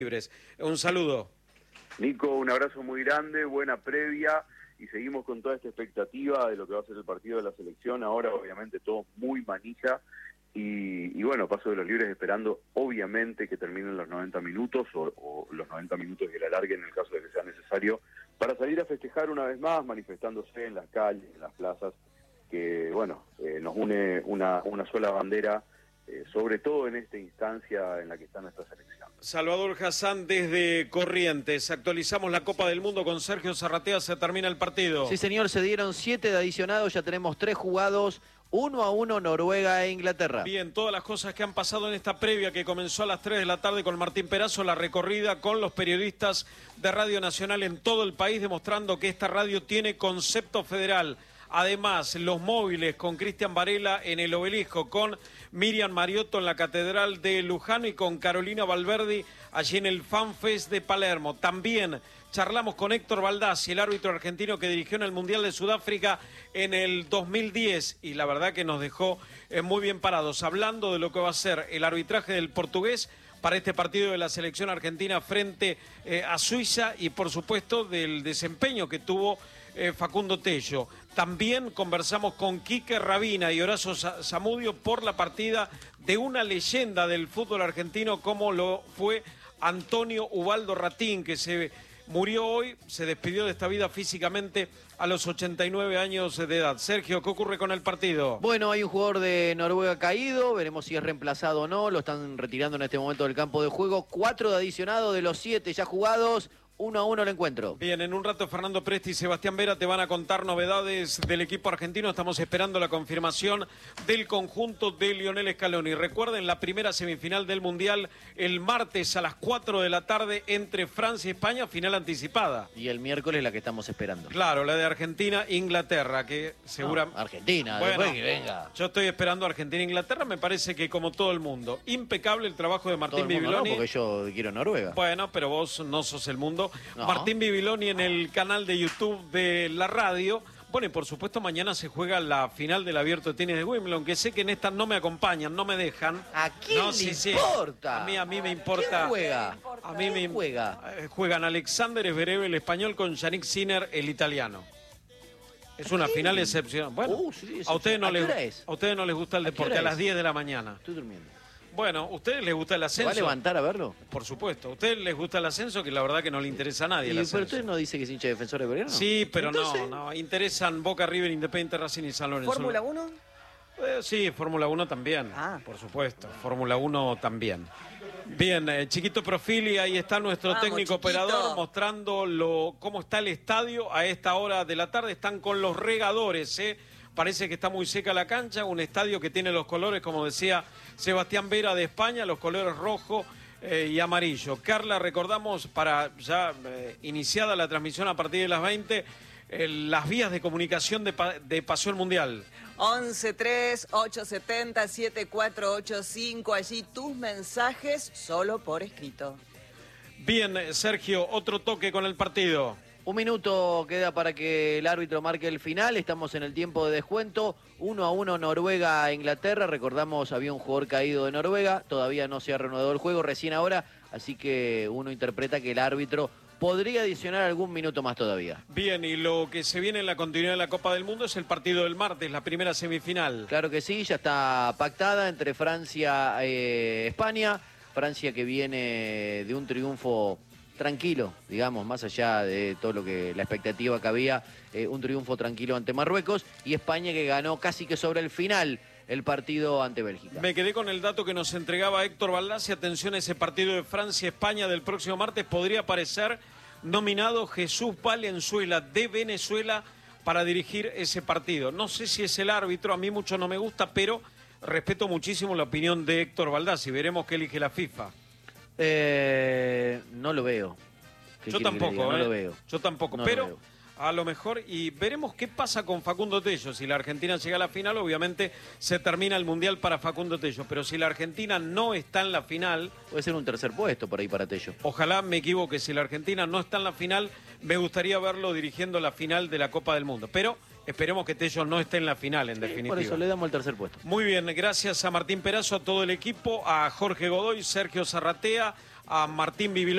Libres. Un saludo. Nico, un abrazo muy grande, buena previa y seguimos con toda esta expectativa de lo que va a ser el partido de la selección. Ahora obviamente todo muy manija y bueno, paso de los libres esperando obviamente que terminen los 90 minutos o los 90 minutos que la alarguen en el caso de que sea necesario para salir a festejar una vez más, manifestándose en las calles, en las plazas, que bueno, nos une una sola bandera, sobre todo en esta instancia en la que está nuestra selección. Salvador Hassan desde Corrientes. Actualizamos la Copa del Mundo con Sergio Zarratea. Se termina el partido. Sí, señor, se dieron 7 de adicionados. Ya tenemos 3 jugados. 1-1 Noruega e Inglaterra. Bien, todas las cosas que han pasado en esta previa que comenzó a las 3 de la tarde con Martín Perazo, la recorrida con los periodistas de Radio Nacional en todo el país, demostrando que esta radio tiene concepto federal. Además, los móviles con Cristian Varela en el Obelisco, con Miriam Mariotto en la Catedral de Luján y con Carolina Valverdi allí en el FanFest de Palermo. También charlamos con Héctor Baldassi, el árbitro argentino que dirigió en el Mundial de Sudáfrica en el 2010 y la verdad que nos dejó muy bien parados, hablando de lo que va a ser el arbitraje del portugués para este partido de la selección argentina frente a Suiza y por supuesto del desempeño que tuvo Facundo Tello. También conversamos con Quique Rabina y Horacio Zamudio por la partida de una leyenda del fútbol argentino como lo fue Antonio Ubaldo Ratín, que se murió hoy, se despidió de esta vida físicamente a los 89 años de edad. Sergio, ¿qué ocurre con el partido? Bueno, hay un jugador de Noruega caído, veremos si es reemplazado o no, lo están retirando en este momento del campo de juego. 4 de adicionado de los 7 ya jugados. 1-1 el encuentro. Bien, en un rato Fernando Presti y Sebastián Vera te van a contar novedades del equipo argentino. Estamos esperando la confirmación del conjunto de Lionel Scaloni. Recuerden la primera semifinal del Mundial el martes a las 4 de la tarde entre Francia y España, final anticipada. Y el miércoles la que estamos esperando. Claro, la de Argentina-Inglaterra, que seguramente... Argentina, bueno, después que venga. Yo estoy esperando Argentina-Inglaterra, me parece que como todo el mundo. Impecable el trabajo de Martín Bibiloni. No, porque yo quiero Noruega. Bueno, pero vos no sos el mundo. No. Martín Bibiloni en el canal de YouTube de la radio. Bueno, y por supuesto mañana se juega la final del Abierto de Tenis de Wimbledon, que sé que en esta no me acompañan, no me dejan. ¿A quién le importa? A mí me importa. ¿Quién juega? A mí me juega. Juegan Alexander Zverev, el español, con Yannick Sinner, el italiano. Es una final excepcional. Bueno, sí, a ustedes no les gusta el deporte, a las 10 de la mañana. Estoy durmiendo. Bueno, ¿a ustedes les gusta el ascenso? ¿Se va a levantar a verlo? Por supuesto. ¿A ustedes les gusta el ascenso? Que la verdad que no le interesa a nadie el ascenso. ¿Pero usted no dice que es hincha defensor de Belgrano? Sí, pero entonces... no. Interesan Boca, River, Independiente, Racing y San Lorenzo. ¿Fórmula 1? Sí, Fórmula 1 también. Por supuesto. Fórmula 1 también. Bien, Chiquito Profili, ahí está nuestro técnico operador mostrando cómo está el estadio a esta hora de la tarde. Están con los regadores, Parece que está muy seca la cancha, un estadio que tiene los colores, como decía Sebastián Vera, de España, los colores rojo y amarillo. Carla, recordamos, para ya iniciada la transmisión a partir de las 20, las vías de comunicación de Pasión Mundial. 11-3-870-7485, allí tus mensajes solo por escrito. Bien, Sergio, otro toque con el partido. 1 minuto queda para que el árbitro marque el final. Estamos en el tiempo de descuento. 1-1 Noruega-Inglaterra. Recordamos, había un jugador caído de Noruega. Todavía no se ha reanudado el juego, recién ahora. Así que uno interpreta que el árbitro podría adicionar algún minuto más todavía. Bien, y lo que se viene en la continuidad de la Copa del Mundo es el partido del martes, la primera semifinal. Claro que sí, ya está pactada entre Francia e España. Francia que viene de un triunfo tranquilo, digamos, más allá de todo lo que la expectativa que había, un triunfo tranquilo ante Marruecos, y España que ganó casi que sobre el final el partido ante Bélgica. Me quedé con el dato que nos entregaba Héctor Baldassi. Atención a ese partido de Francia-España del próximo martes. Podría aparecer nominado Jesús Valenzuela de Venezuela para dirigir ese partido. No sé si es el árbitro, a mí mucho no me gusta, pero respeto muchísimo la opinión de Héctor Baldassi. Veremos qué elige la FIFA. No lo veo. Yo tampoco, no lo veo. Yo tampoco, no pero a lo mejor, y veremos qué pasa con Facundo Tello. Si la Argentina llega a la final, obviamente se termina el Mundial para Facundo Tello, pero si la Argentina no está en la final... Puede ser un tercer puesto por ahí para Tello. Ojalá me equivoque, si la Argentina no está en la final, me gustaría verlo dirigiendo la final de la Copa del Mundo, pero esperemos que Tello no esté en la final, en definitiva. Por eso le damos el tercer puesto. Muy bien, gracias a Martín Perazo, a todo el equipo, a Jorge Godoy, Sergio Zarratea, a Martín Bibiloni.